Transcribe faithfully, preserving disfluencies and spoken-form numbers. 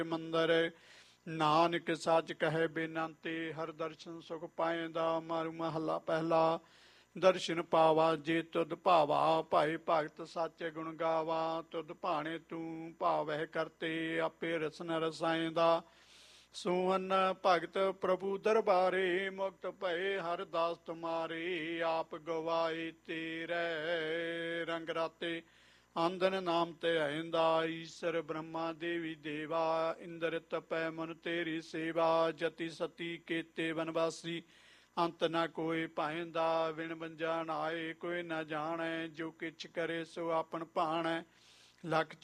ਮੰਦਰ। ਨਾਨਕ ਸੱਚ ਕਹੇ ਬੇਨੰਤੀ, ਹਰ ਦਰਸ਼ਨ ਸੁਖ ਪਾਏਂਦਾ। ਮਾਰੂ ਮਹੱਲਾ ਪਹਿਲਾ। ਦਰਸ਼ਨ ਪਾਵਾ ਜੇ ਤੁਧ ਭਾਵਾ, ਭਾਈ ਭਗਤ ਸੱਚ ਗੁਣ ਗਾਵਾ। ਤੁਧ ਭਾਣੇ ਤੂੰ ਭਾਵਹਿ ਕਰਤੇ, ਆਪੇ ਰਸਨ ਰਸਾਏਂਦਾ। ਸੋਹਨ ਭਗਤ ਪ੍ਰਭੂ ਦਰਬਾਰੇ, ਮੁਕਤ ਭਏ ਹਰ ਦਾਸ ਤੁਮਾਰੇ। ਆਪ ਗਵਾਏ ਤੇਰੇ ਰੰਗ ਰਾਤੇ, ਆਂਦਨ ਨਾਮ ਤੇ ਆਇਂਦਾ। ਈਸ਼ਰ ਬ੍ਰਹਮਾ ਦੇਵੀ ਦੇਵਾ, ਇੰਦਰ ਤਪੈ ਮਨ ਤੇਰੀ ਸੇਵਾ। ਜਤੀ ਸਤੀ ਕੇਤੇ ਵਨਵਾਸੀ, ਅੰਤ ਨਾ ਕੋਈ ਪਾਇਂਦਾ। ਵਿਣ ਬੰਜਾ ਨਾਏ ਕੋਈ ਨਾ ਜਾਣੈ, ਜੋ ਕਿਛ ਕਰੇ ਸੋ ਆਪਨ ਭਾਣੈ। ਲੱਖ